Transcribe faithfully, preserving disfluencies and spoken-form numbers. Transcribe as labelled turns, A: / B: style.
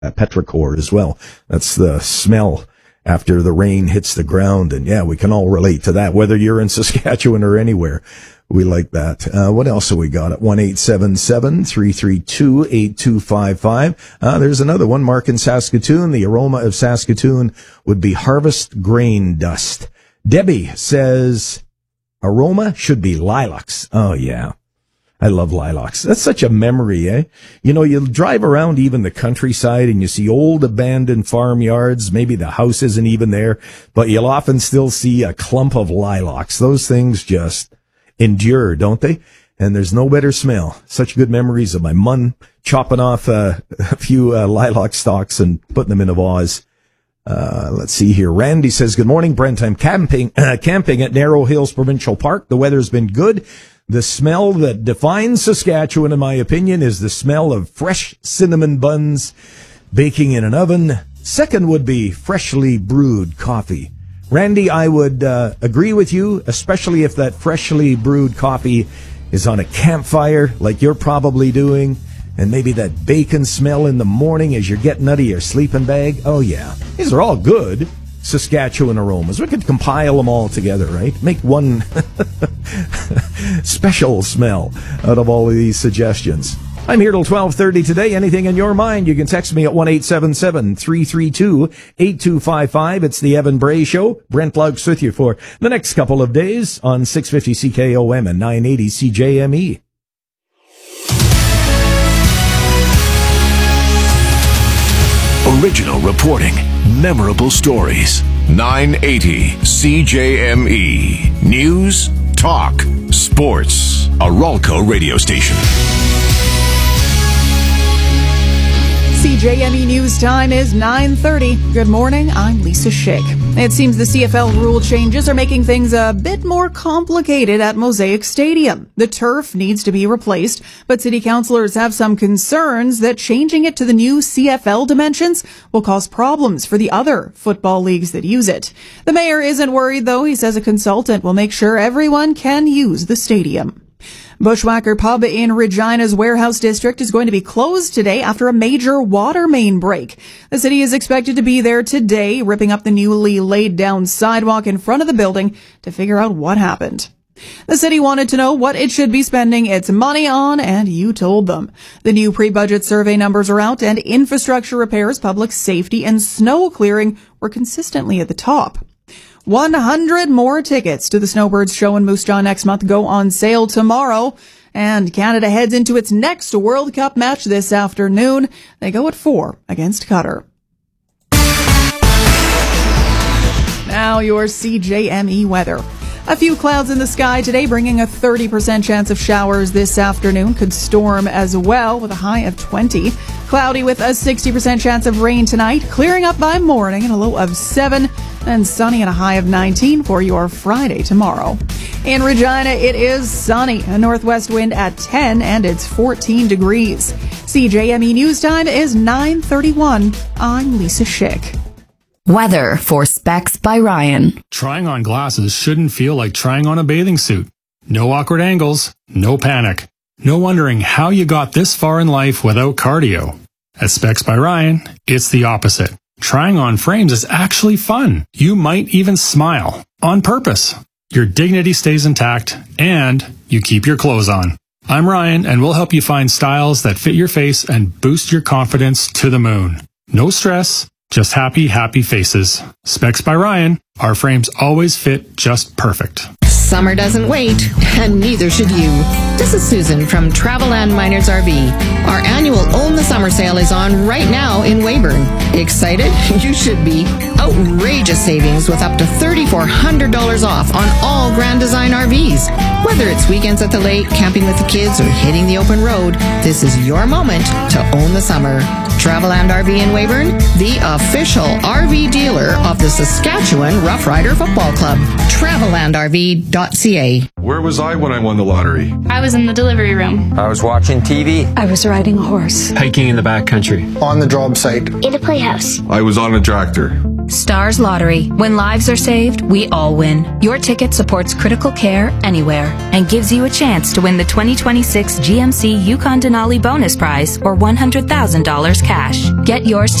A: uh, petrichor as well. That's the smell after the rain hits the ground. And yeah, we can all relate to that, whether you're in Saskatchewan or anywhere. We like that. Uh, what else have we got at one eight seven seven, three three two, eight two five five? Uh, there's another one, Mark in Saskatoon. The aroma of Saskatoon would be harvest grain dust. Debbie says, aroma should be lilacs. Oh, yeah. I love lilacs. That's such a memory, eh? You know, you drive around even the countryside and you see old abandoned farmyards. Maybe the house isn't even there, but you'll often still see a clump of lilacs. Those things just endure, don't they? And there's no better smell. Such good memories of my mum chopping off uh, a few uh, lilac stalks and putting them in a vase. Uh, let's see here. Randy says, good morning, Brent. I'm camping, uh, camping at Narrow Hills Provincial Park. The weather's been good. The smell that defines Saskatchewan, in my opinion, is the smell of fresh cinnamon buns baking in an oven. Second would be freshly brewed coffee. Randy, I would uh, agree with you, especially if that freshly brewed coffee is on a campfire like you're probably doing, and maybe that bacon smell in the morning as you're getting out of your sleeping bag. Oh, yeah. These are all good Saskatchewan aromas. We could compile them all together, right? Make one special smell out of all of these suggestions. I'm here till twelve thirty today. Anything in your mind, you can text me at one eight seven seven, three three two, eight two five five. It's the Evan Bray Show. Brent Lugs with you for the next couple of days on six fifty C K O M and nine eighty C J M E.
B: Original reporting, memorable stories. nine eighty C J M E. News, talk, sports. A Ralco radio station.
C: C J M E News time is nine thirty. Good morning, I'm Lisa Schick. It seems the C F L rule changes are making things a bit more complicated at Mosaic Stadium. The turf needs to be replaced, but city councillors have some concerns that changing it to the new C F L dimensions will cause problems for the other football leagues that use it. The mayor isn't worried, though. He says a consultant will make sure everyone can use the stadium. Bushwhacker Pub in Regina's Warehouse District is going to be closed today after a major water main break. The city is expected to be there today, ripping up the newly laid down sidewalk in front of the building to figure out what happened. The city wanted to know what it should be spending its money on, and you told them. The new pre-budget survey numbers are out, and infrastructure repairs, public safety, and snow clearing were consistently at the top. one hundred more tickets to the Snowbirds show in Moose Jaw next month go on sale tomorrow. And Canada heads into its next World Cup match this afternoon. They go at four against Qatar. Now your C J M E weather. A few clouds in the sky today, bringing a thirty percent chance of showers this afternoon. Could storm as well with a high of twenty. Cloudy with a sixty percent chance of rain tonight, clearing up by morning and a low of seven. And sunny and a high of nineteen for your Friday tomorrow. In Regina, it is sunny. A northwest wind at ten, and it's fourteen degrees. C J M E News time is nine thirty-one. I'm Lisa Schick.
D: Weather for Specs by Ryan.
E: Trying on glasses shouldn't feel like trying on a bathing suit. No awkward angles, no panic. No wondering how you got this far in life without cardio. At Specs by Ryan, it's the opposite. Trying on frames is actually fun. You might even smile. On purpose. Your dignity stays intact, and you keep your clothes on. I'm Ryan, and we'll help you find styles that fit your face and boost your confidence to the moon. No stress, just happy, happy faces. Specs by Ryan. Our frames always fit just perfect.
F: Summer doesn't wait, and neither should you. This is Susan from Traveland Miners R V. Our annual Own the Summer sale is on right now in Weyburn. Excited? You should be. Outrageous savings with up to three thousand four hundred dollars off on all Grand Design R Vs. Whether it's weekends at the lake, camping with the kids, or hitting the open road, this is your moment to own the summer. Traveland R V in Weyburn, the official R V dealer of the Saskatchewan Rough Rider Football Club. Traveland R V dot C A.
G: Where was I when I won the lottery?
H: I was in the delivery room.
I: I was watching T V.
J: I was riding a horse.
K: Hiking in the backcountry.
L: On the job site.
M: In a playhouse.
G: I was on a tractor.
D: Stars Lottery. When lives are saved, we all win. Your ticket supports critical care anywhere and gives you a chance to win the twenty twenty-six G M C Yukon Denali bonus prize or one hundred thousand dollars cash. Get yours